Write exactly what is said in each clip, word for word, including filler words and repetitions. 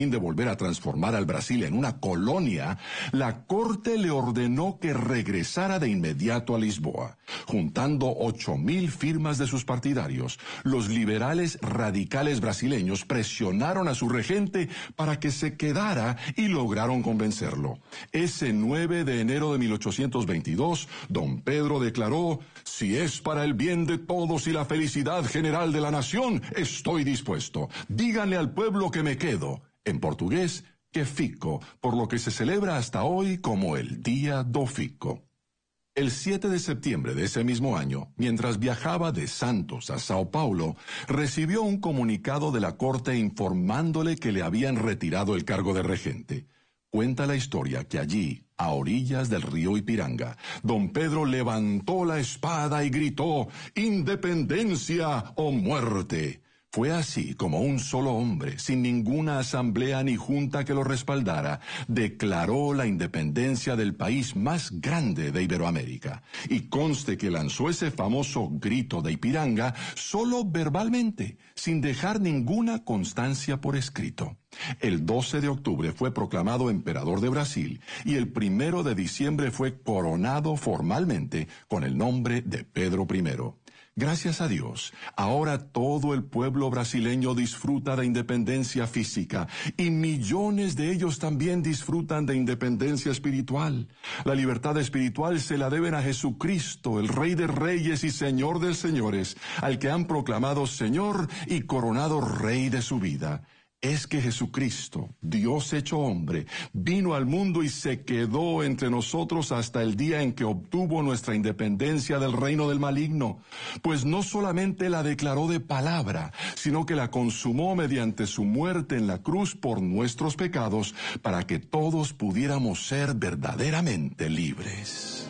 de volver a transformar al Brasil en una colonia, la Corte le ordenó que regresara de inmediato a Lisboa. Juntando ocho mil firmas de sus partidarios, los liberales radicales brasileños presionaron a su regente para que se quedara y lograron convencerlo. Ese nueve de enero de mil ochocientos veintidós, don Pedro declaró: «Si es para el bien de todos y la felicidad general de la nación, estoy dispuesto. Díganle al pueblo que me quedo». En portugués, que fico, por lo que se celebra hasta hoy como el Día do Fico. El siete de septiembre de ese mismo año, mientras viajaba de Santos a Sao Paulo, recibió un comunicado de la corte informándole que le habían retirado el cargo de regente. Cuenta la historia que allí, a orillas del río Ipiranga, don Pedro levantó la espada y gritó: «¡Independencia o muerte!». Fue así como un solo hombre, sin ninguna asamblea ni junta que lo respaldara, declaró la independencia del país más grande de Iberoamérica. Y conste que lanzó ese famoso grito de Ipiranga solo verbalmente, sin dejar ninguna constancia por escrito. El doce de octubre fue proclamado emperador de Brasil y el primero de diciembre fue coronado formalmente con el nombre de Pedro primero. Gracias a Dios, ahora todo el pueblo brasileño disfruta de independencia física y millones de ellos también disfrutan de independencia espiritual. La libertad espiritual se la deben a Jesucristo, el Rey de Reyes y Señor de Señores, al que han proclamado Señor y coronado Rey de su vida. Es que Jesucristo, Dios hecho hombre, vino al mundo y se quedó entre nosotros hasta el día en que obtuvo nuestra independencia del reino del maligno, pues no solamente la declaró de palabra, sino que la consumó mediante su muerte en la cruz por nuestros pecados, para que todos pudiéramos ser verdaderamente libres.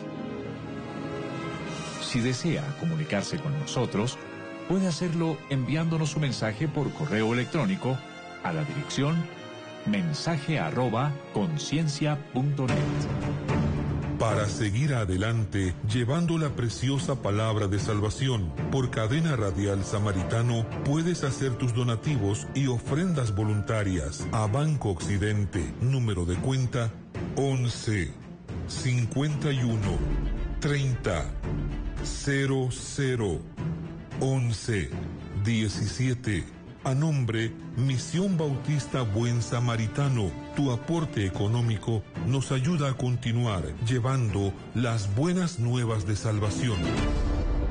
Si desea comunicarse con nosotros, puede hacerlo enviándonos su mensaje por correo electrónico a la dirección mensaje arroba conciencia punto net. Para seguir adelante, llevando la preciosa palabra de salvación por Cadena Radial Samaritano, puedes hacer tus donativos y ofrendas voluntarias a Banco Occidente, número de cuenta once, cincuenta y uno, treinta, cero cero, once, diecisiete. A nombre Misión Bautista Buen Samaritano, tu aporte económico nos ayuda a continuar llevando las buenas nuevas de salvación.